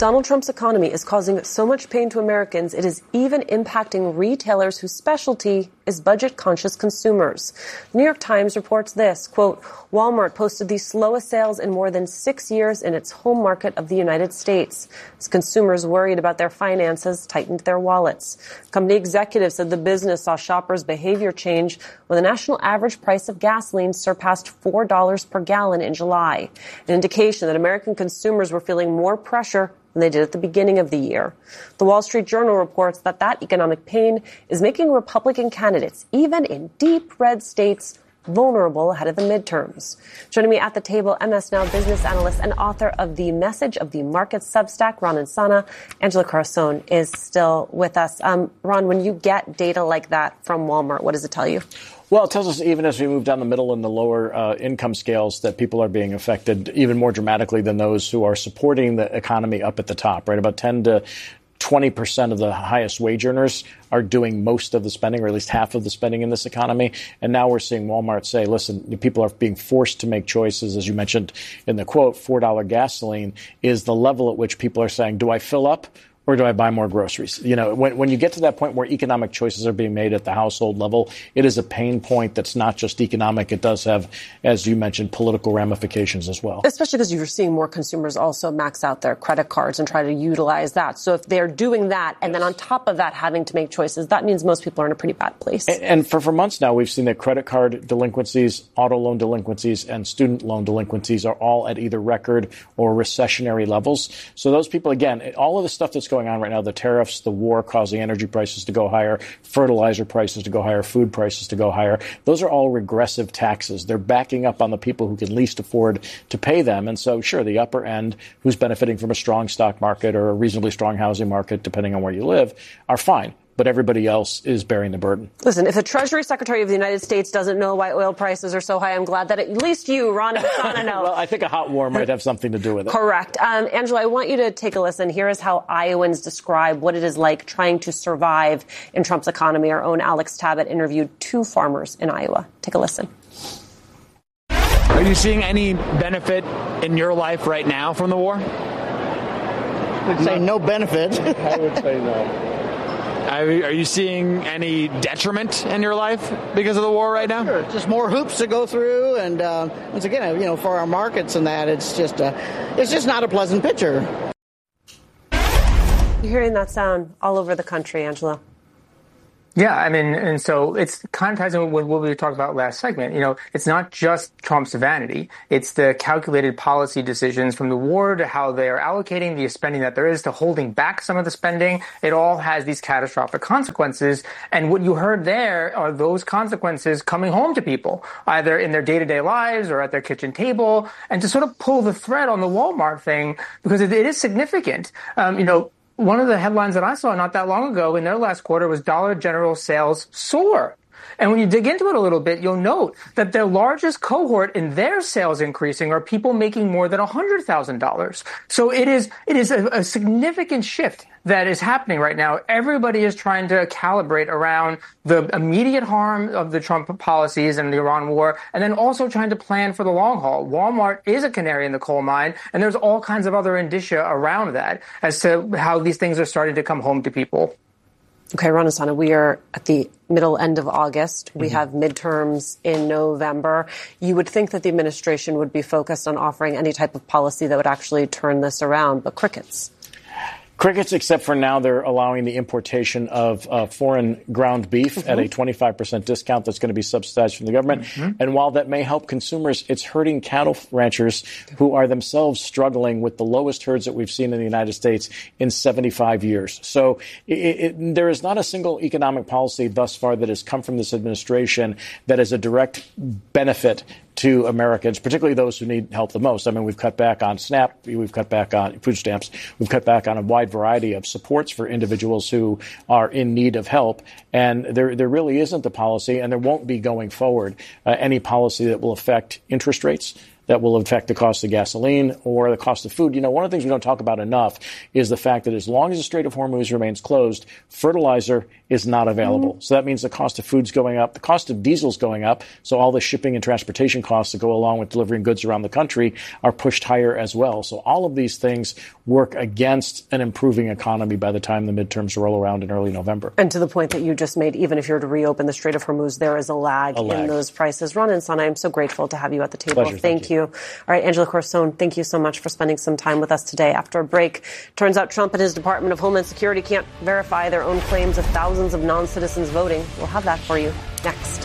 Donald Trump's economy is causing so much pain to Americans, it is even impacting retailers whose specialty is budget-conscious consumers. The New York Times reports this, quote, Walmart posted the slowest sales in more than 6 years in its home market of the United States, as consumers worried about their finances tightened their wallets. Company executives said the business saw shoppers' behavior change when the national average price of gasoline surpassed $4 per gallon in July, an indication that American consumers were feeling more pressure than they did at the beginning of the year. The Wall Street Journal reports that economic pain is making Republican candidates, even in deep red states, vulnerable ahead of the midterms. Joining me at the table, MS Now business analyst and author of The Message of the Market Substack, Ron Insana. Angela Corazon is still with us. Ron, when you get data like that from Walmart, what does it tell you? Well, it tells us even as we move down the middle and the lower income scales that people are being affected even more dramatically than those who are supporting the economy up at the top, right? About 10 to 20% of the highest wage earners are doing most of the spending, or at least half of the spending in this economy. And now we're seeing Walmart say, listen, people are being forced to make choices. As you mentioned in the quote, $4 gasoline is the level at which people are saying, do I fill up? Or do I buy more groceries? You know, when you get to that point where economic choices are being made at the household level, it is a pain point that's not just economic. It does have, as you mentioned, political ramifications as well. Especially because you're seeing more consumers also max out their credit cards and try to utilize that. So if they're doing that and then on top of that having to make choices, that means most people are in a pretty bad place. And for months now, we've seen that credit card delinquencies, auto loan delinquencies, and student loan delinquencies are all at either record or recessionary levels. So those people, again, all of the stuff that's going on right now, the tariffs, the war causing energy prices to go higher, fertilizer prices to go higher, food prices to go higher. Those are all regressive taxes. They're backing up on the people who can least afford to pay them. And so, sure, the upper end, who's benefiting from a strong stock market or a reasonably strong housing market, depending on where you live, are fine. But everybody else is bearing the burden. Listen, if the Treasury Secretary of the United States doesn't know why oil prices are so high, I'm glad that at least you, Ron, Insana, know. Well, I think a hot war might have something to do with it. Correct. Angela, I want you to take a listen. Here is how Iowans describe what it is like trying to survive in Trump's economy. Our own Alex Tabbitt interviewed 2 farmers in Iowa. Take a listen. Are you seeing any benefit in your life right now from the war? I would say no benefit. I would say no. Are you seeing any detriment in your life because of the war right now? Sure. Just more hoops to go through, and once again, for our markets and that, it's just not a pleasant picture. You're hearing that sound all over the country, Angela. Yeah, I mean, and so it's kind of ties in with what we talked about last segment. You know, it's not just Trump's vanity. It's the calculated policy decisions from the war to how they are allocating the spending that there is to holding back some of the spending. It all has these catastrophic consequences. And what you heard there are those consequences coming home to people, either in their day-to-day lives or at their kitchen table. And to sort of pull the thread on the Walmart thing, because it is significant, one of the headlines that I saw not that long ago in their last quarter was Dollar General sales soar. And when you dig into it a little bit, you'll note that their largest cohort in their sales increasing are people making more than $100,000. So it is a significant shift that is happening right now. Everybody is trying to calibrate around the immediate harm of the Trump policies and the Iran war, and then also trying to plan for the long haul. Walmart is a canary in the coal mine, and there's all kinds of other indicia around that as to how these things are starting to come home to people. Okay, Ron Insana, we are at the middle end of August. We have midterms in November. You would think that the administration would be focused on offering any type of policy that would actually turn this around, but crickets. Crickets, except for now they're allowing the importation of foreign ground beef at a 25% discount that's going to be subsidized from the government. And while that may help consumers, it's hurting cattle ranchers who are themselves struggling with the lowest herds that we've seen in the United States in 75 years. So there is not a single economic policy thus far that has come from this administration that is a direct benefit to Americans, particularly those who need help the most. I mean, we've cut back on SNAP, we've cut back on food stamps, we've cut back on a wide variety of supports for individuals who are in need of help. And there really isn't a policy, and there won't be going forward, any policy that will affect interest rates, that will affect the cost of gasoline or the cost of food. One of the things we don't talk about enough is the fact that as long as the Strait of Hormuz remains closed, fertilizer is not available. So that means the cost of food's going up, the cost of diesel's going up. So all the shipping and transportation costs that go along with delivering goods around the country are pushed higher as well. So all of these things work against an improving economy by the time the midterms roll around in early November. And to the point that you just made, even if you're to reopen the Strait of Hormuz, there is a lag in those prices. Ron and Son, I'm so grateful to have you at the table. Pleasure, Thank you. All right, Angela Corazon, thank you so much for spending some time with us today. After a break, turns out Trump and his Department of Homeland Security can't verify their own claims of thousands of non-citizens voting. We'll have that for you next.